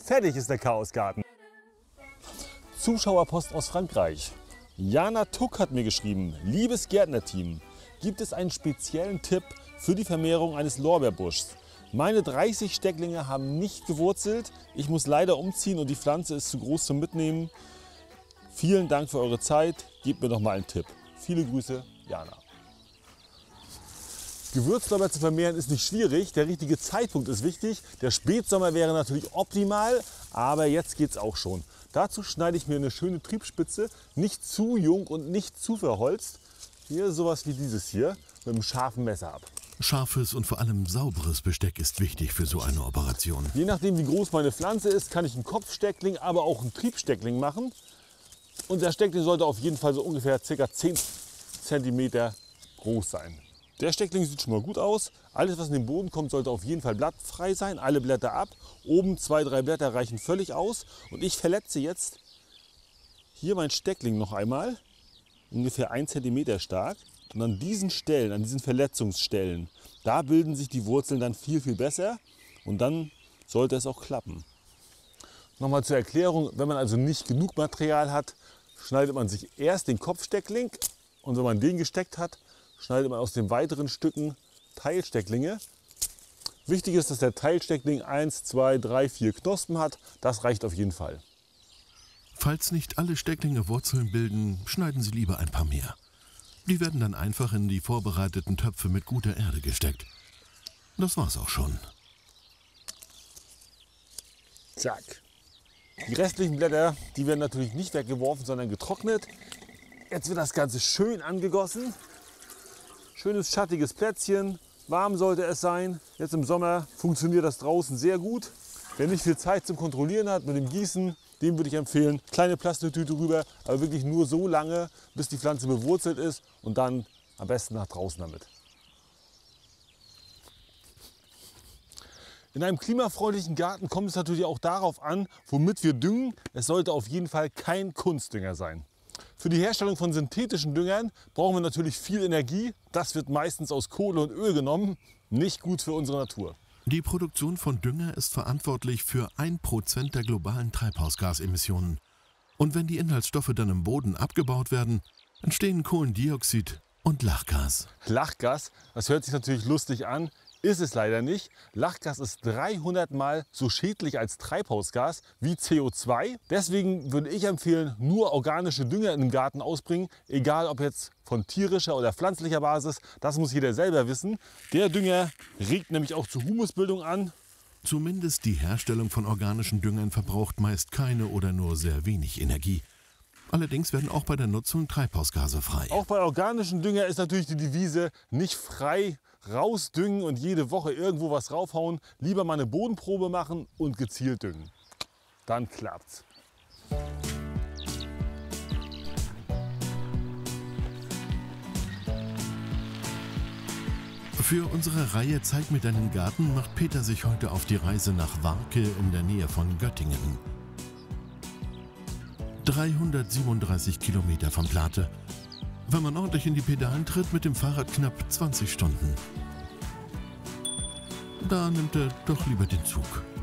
Fertig ist der Chaosgarten. Zuschauerpost aus Frankreich. Jana Tuck hat mir geschrieben: Liebes Gärtnerteam, gibt es einen speziellen Tipp für die Vermehrung eines Lorbeerbuschs? Meine 30 Stecklinge haben nicht gewurzelt. Ich muss leider umziehen und die Pflanze ist zu groß zum Mitnehmen. Vielen Dank für eure Zeit. Gebt mir doch mal einen Tipp. Viele Grüße, Jana. Gewürzlorbeer zu vermehren ist nicht schwierig. Der richtige Zeitpunkt ist wichtig. Der Spätsommer wäre natürlich optimal, aber jetzt geht es auch schon. Dazu schneide ich mir eine schöne Triebspitze, nicht zu jung und nicht zu verholzt. Hier sowas wie dieses hier mit einem scharfen Messer ab. Scharfes und vor allem sauberes Besteck ist wichtig für so eine Operation. Je nachdem wie groß meine Pflanze ist, kann ich einen Kopfsteckling, aber auch einen Triebsteckling machen. Und der Steckling sollte auf jeden Fall so ungefähr ca. 10 cm groß sein. Der Steckling sieht schon mal gut aus. Alles, was in den Boden kommt, sollte auf jeden Fall blattfrei sein. Alle Blätter ab. Oben 2, 3 Blätter reichen völlig aus. Und ich verletze jetzt hier mein Steckling noch einmal, ungefähr 1 cm stark. Und an diesen Stellen, an diesen Verletzungsstellen, da bilden sich die Wurzeln dann viel, viel besser. Und dann sollte es auch klappen. Nochmal zur Erklärung: Wenn man also nicht genug Material hat, schneidet man sich erst den Kopfsteckling. Und wenn man den gesteckt hat, schneidet man aus den weiteren Stücken Teilstecklinge. Wichtig ist, dass der Teilsteckling 1, 2, 3, 4 Knospen hat. Das reicht auf jeden Fall. Falls nicht alle Stecklinge Wurzeln bilden, schneiden Sie lieber ein paar mehr. Die werden dann einfach in die vorbereiteten Töpfe mit guter Erde gesteckt. Das war's auch schon. Zack. Die restlichen Blätter, die werden natürlich nicht weggeworfen, sondern getrocknet. Jetzt wird das Ganze schön angegossen. Schönes schattiges Plätzchen, warm sollte es sein. Jetzt im Sommer funktioniert das draußen sehr gut. Wer nicht viel Zeit zum Kontrollieren hat mit dem Gießen, dem würde ich empfehlen, kleine Plastiktüte rüber, aber wirklich nur so lange, bis die Pflanze bewurzelt ist und dann am besten nach draußen damit. In einem klimafreundlichen Garten kommt es natürlich auch darauf an, womit wir düngen. Es sollte auf jeden Fall kein Kunstdünger sein. Für die Herstellung von synthetischen Düngern brauchen wir natürlich viel Energie. Das wird meistens aus Kohle und Öl genommen. Nicht gut für unsere Natur. Die Produktion von Dünger ist verantwortlich für 1% der globalen Treibhausgasemissionen. Und wenn die Inhaltsstoffe dann im Boden abgebaut werden, entstehen Kohlendioxid und Lachgas. Lachgas, das hört sich natürlich lustig an, ist es leider nicht. Lachgas ist 300 Mal so schädlich als Treibhausgas wie CO2. Deswegen würde ich empfehlen, nur organische Dünger in den Garten ausbringen, egal ob jetzt von tierischer oder pflanzlicher Basis. Das muss jeder selber wissen. Der Dünger regt nämlich auch zur Humusbildung an. Zumindest die Herstellung von organischen Düngern verbraucht meist keine oder nur sehr wenig Energie. Allerdings werden auch bei der Nutzung Treibhausgase frei. Auch bei organischen Dünger ist natürlich die Devise: nicht frei rausdüngen und jede Woche irgendwo was raufhauen. Lieber mal eine Bodenprobe machen und gezielt düngen. Dann klappt's. Für unsere Reihe Zeig mir deinen Garten macht Peter sich heute auf die Reise nach Warke in der Nähe von Göttingen. 337 Kilometer von Plate. Wenn man ordentlich in die Pedalen tritt, mit dem Fahrrad knapp 20 Stunden. Da nimmt er doch lieber den Zug.